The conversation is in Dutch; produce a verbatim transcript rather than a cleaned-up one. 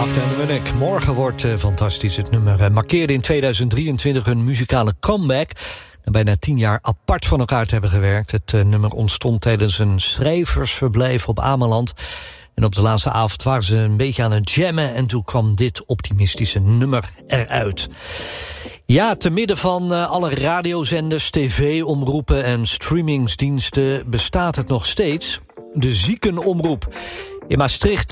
Acta en de Munnik. Morgen wordt uh, fantastisch. Het nummer uh, markeerde in tweeduizend drieëntwintig een muzikale comeback. En bijna tien jaar apart van elkaar te hebben gewerkt. Het uh, nummer ontstond tijdens een schrijversverblijf op Ameland. En op de laatste avond waren ze een beetje aan het jammen. En toen kwam dit optimistische nummer eruit. Ja, te midden van uh, alle radiozenders, tv-omroepen en streamingsdiensten bestaat het nog steeds. De ziekenomroep. In Maastricht